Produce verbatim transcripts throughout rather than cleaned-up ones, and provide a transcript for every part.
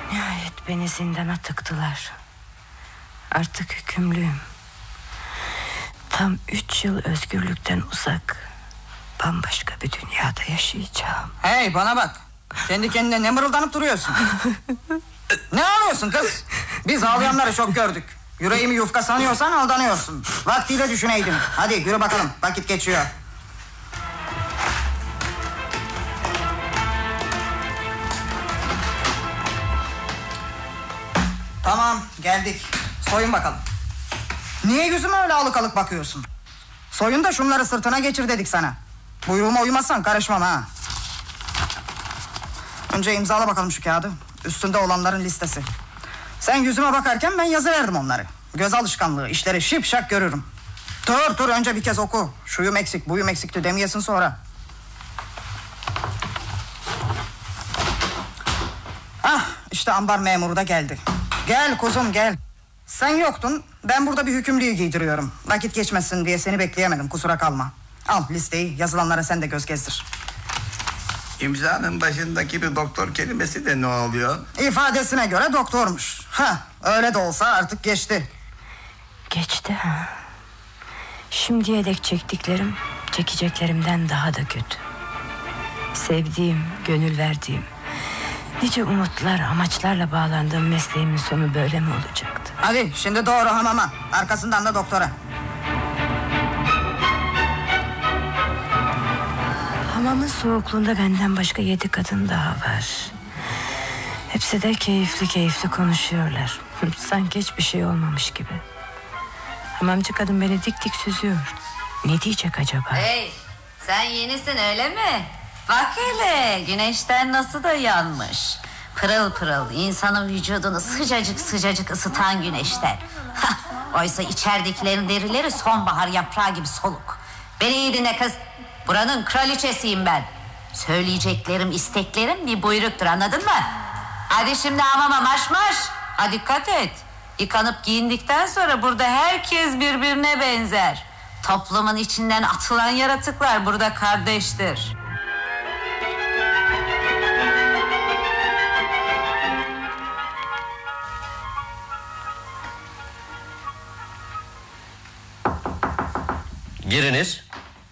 Nihayet beni zindana tıktılar. Artık hükümlüyüm. Tam üç yıl özgürlükten uzak, bambaşka bir dünyada yaşayacağım. Hey bana bak, kendi kendine ne mırıldanıp duruyorsun? Ne ağlıyorsun kız? Biz ağlayanları çok gördük. Yüreğimi yufka sanıyorsan aldanıyorsun. Vaktiyle düşüneydin. Hadi yürü bakalım, vakit geçiyor. Tamam, geldik. Soyun bakalım. Niye yüzüme öyle alık alık bakıyorsun? Soyun da şunları sırtına geçir dedik sana. Buyruğuma uymazsan karışmam ha. Önce imzala bakalım şu kağıdı. Üstünde olanların listesi. Sen yüzüme bakarken ben yazı verdim onları. Göz alışkanlığı, işleri şipşak görürüm. Dur dur, önce bir kez oku. Şuyum eksik, buyum eksikti demeyesin sonra. Ah, işte ambar memuru da geldi. Gel kuzum gel. Sen yoktun, ben burada bir hükümlüyü giydiriyorum. Vakit geçmesin diye seni bekleyemedim, kusura kalma. Al listeyi, yazılanlara sen de göz gezdir. İmzanın başındaki bir doktor kelimesi de ne oluyor? İfadesine göre doktormuş. Ha, öyle de olsa artık geçti. Geçti ha. Şimdiye dek çektiklerim çekeceklerimden daha da kötü. Sevdiğim, gönül verdiğim, nice umutlar, amaçlarla bağlandığım mesleğimin sonu böyle mi olacaktı? Hadi şimdi doğru hamama, arkasından da doktora. Hamamın soğukluğunda benden başka yedi kadın daha var. Hepsi de keyifli keyifli konuşuyorlar. Sanki hiçbir şey olmamış gibi. Hamamcı kadın beni dik dik süzüyor. Ne diyecek acaba? Hey, sen yenisin öyle mi? Bak hele, güneşten nasıl da yanmış. Pırıl pırıl, insanın vücudunu sıcacık sıcacık ısıtan güneşten. Hah, oysa içeridekilerin derileri sonbahar yaprağı gibi soluk. Beni iyi dinle kız. Buranın kraliçesiyim ben. Söyleyeceklerim, isteklerim bir buyruktur, anladın mı? Hadi şimdi hamama marş marş. Ha, dikkat et. Yıkanıp giyindikten sonra burada herkes birbirine benzer. Toplumun içinden atılan yaratıklar burada kardeştir. Giriniz.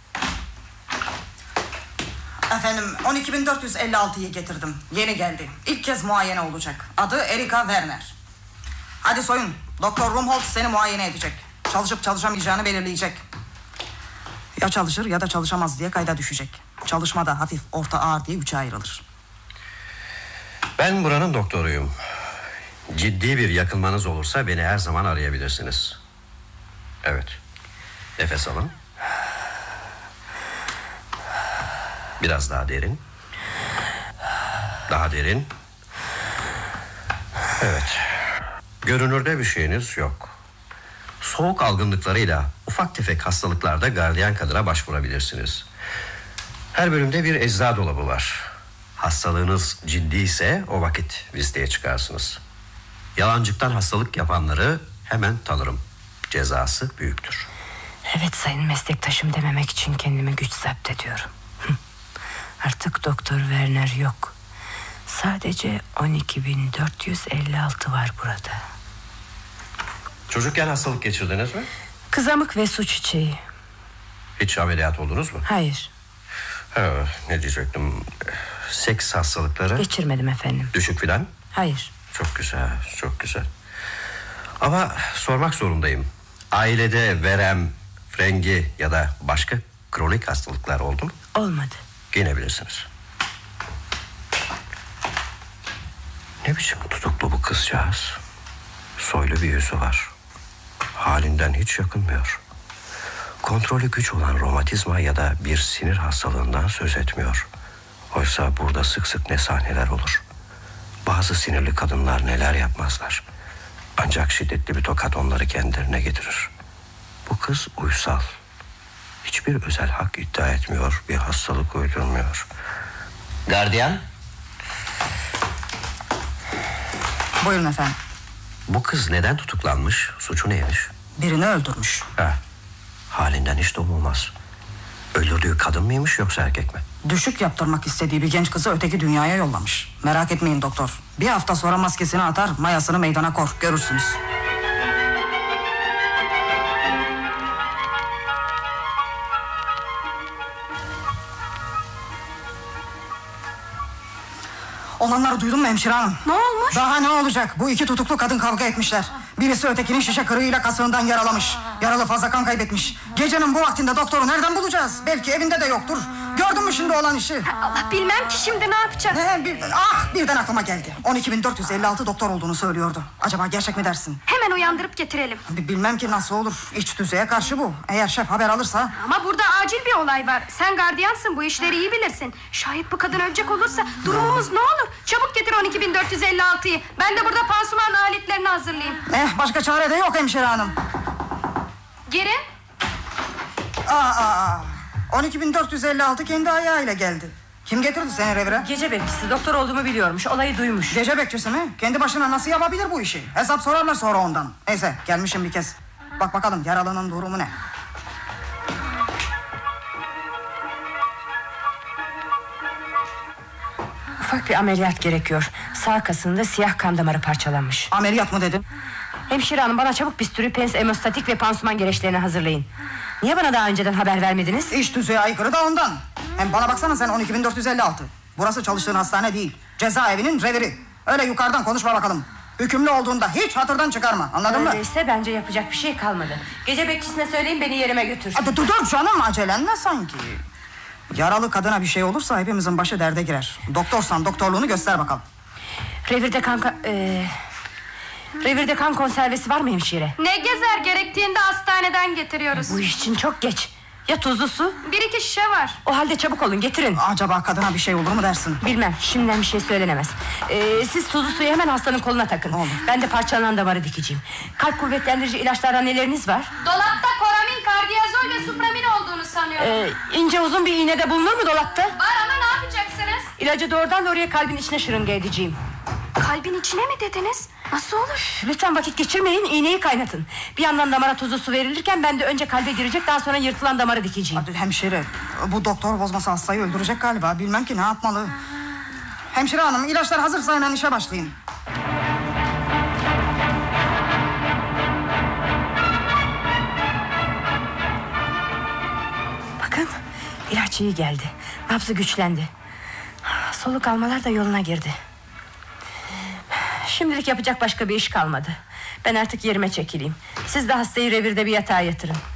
Efendim, on iki bin dört yüz elli altıyı getirdim. Yeni geldi. İlk kez muayene olacak. Adı Erika Werner. Hadi soyun. Doktor Rumholtz seni muayene edecek. Çalışıp çalışamayacağını belirleyecek. Ya çalışır ya da çalışamaz diye kayda düşecek. Çalışmada hafif, orta, ağır diye üçe ayrılır. Ben buranın doktoruyum. Ciddi bir yakınmanız olursa beni her zaman arayabilirsiniz. Evet. Nefes alın. Biraz daha derin. Daha derin. Evet. Görünürde bir şeyiniz yok. Soğuk algınlıklarıyla ufak tefek hastalıklarda gardiyan kadına başvurabilirsiniz. Her bölümde bir eczacı dolabı var. Hastalığınız ciddiyse o vakit listeye çıkarsınız. Yalancıktan hastalık yapanları hemen tanırım. Cezası büyüktür. Evet sayın meslektaşım dememek için kendimi güç zapt ediyorum. Artık Doktor Werner yok. Sadece on iki bin dört yüz elli altı var burada. Çocukken hastalık geçirdiniz mi? Kızamık ve su çiçeği. Hiç ameliyat oldunuz mu? Hayır. Ha, ne diyecektim? Seks hastalıkları? Geçirmedim efendim. Düşük filan? Hayır. Çok güzel, çok güzel. Ama sormak zorundayım. Ailede verem, frengi ya da başka kronik hastalıklar oldu mu? Olmadı. Giyinebilirsiniz. Ne biçim tutuklu bu kızcağız? Soylu bir yüzü var. Halinden hiç yakınmıyor. Kontrolü güç olan romatizma ya da bir sinir hastalığından söz etmiyor. Oysa burada sık sık ne sahneler olur. Bazı sinirli kadınlar neler yapmazlar. Ancak şiddetli bir tokat onları kendilerine getirir. Bu kız uysal. Hiçbir özel hak iddia etmiyor, bir hastalık uydurmuyor. Gardiyan. Buyurun efendim. Bu kız neden tutuklanmış? Suçu neymiş? Birini öldürmüş. Ha, halinden hiç de olmaz. Öldürdüğü kadın mıymış yoksa erkek mi? Düşük yaptırmak istediği bir genç kızı öteki dünyaya yollamış. Merak etmeyin doktor. Bir hafta sonra maskesini atar, mayasını meydana kor. Görürsünüz. Olanları duydun mu hemşire hanım? Ne olmuş? Daha ne olacak? Bu iki tutuklu kadın kavga etmişler. Birisi ötekinin şişe kırığıyla kasığından yaralamış. Yaralı fazla kan kaybetmiş. Gecenin bu vaktinde doktoru nereden bulacağız? Belki evinde de yoktur. Gördün mü şimdi olan işi? Allah, bilmem ki şimdi ne yapacağız? Ne, bir, ah birden aklıma geldi. on iki bin dört yüz elli altı doktor olduğunu söylüyordu. Acaba gerçek mi dersin? Hemen uyandırıp getirelim. Bi- Bilmem ki nasıl olur. İç düzeye karşı bu. Eğer şef haber alırsa... Ama burada acil bir olay var. Sen gardiyansın, bu işleri iyi bilirsin. Şayet bu kadın ölecek olursa durumumuz ne olur? Çabuk getir on iki bin dört yüz elli altıyı. Ben de burada pansuman aletlerini hazırlayayım. Eh başka çare de yok hemşire hanım. Girin. Aa, aa, on iki bin dört yüz elli altı kendi ayağıyla geldi. Kim getirdi seni revire? Gece bekçisi doktor olduğumu biliyormuş. Olayı duymuş. Gece bekçisi mi? Kendi başına nasıl yapabilir bu işi? Hesap sorarlar sonra ondan. Neyse gelmişim bir kez. Bak bakalım yaralının durumu ne? Ufak bir ameliyat gerekiyor. Sağ kasında siyah kan damarı parçalanmış. Ameliyat mı dedin? Hemşire hanım, bana çabuk bisturi, pens, hemostatik ve pansuman gereçlerini hazırlayın. Niye bana daha önceden haber vermediniz? İş düzeye aykırı da ondan. Hem bana baksana sen on iki bin dört yüz elli altı. Burası çalıştığın hastane değil. Cezaevinin reviri. Öyle yukarıdan konuşma bakalım. Hükümlü olduğunda hiç hatırdan çıkarma. Anladın mı? Öyleyse bence yapacak bir şey kalmadı. Gece bekçisine söyleyin beni yerime götürsün. Hadi dur dur canım, acelenme sanki. Yaralı kadına bir şey olursa hepimizin başı derde girer. Doktorsan doktorluğunu göster bakalım. Revirde kan... ka- E... Revirde kan konservesi var mı hemşire? Ne gezer, gerektiğinde hastaneden getiriyoruz. Bu iş için çok geç. Ya tuzlu su? Bir iki şişe var. O halde çabuk olun, getirin. Acaba kadına bir şey olur mu dersin? Bilmem, şimdiden bir şey söylenemez. Ee, Siz tuzlu suyu hemen hastanın koluna takın. Olur. Ben de parçalanan damarı dikeceğim. Kalp kuvvetlendirici ilaçlardan neleriniz var? Dolapta koramin, kardiyazol ve supramin olduğunu sanıyorum. Ee, ince uzun bir iğne de bulunur mu dolapta? Var ama ne yapacaksınız? İlacı doğrudan oraya kalbin içine şırınga edeceğim. Kalbin içine mi dediniz? Nasıl olur? Lütfen vakit geçirmeyin, iğneyi kaynatın. Bir yandan damara tuzlu su verilirken ben de önce kalbe girecek, daha sonra yırtılan damarı dikeceğim. Hadi hemşire, bu doktor bozması hastayı öldürecek galiba. Bilmem ki ne yapmalı. Hemşire hanım, ilaçlar hazırsa hemen işe başlayın. Bakın, ilaç iyi geldi. Nabzı güçlendi. Soluk almalar da yoluna girdi. Şimdilik yapacak başka bir iş kalmadı. Ben artık yerime çekileyim. Siz de hastayı revirde bir yatağa yatırın.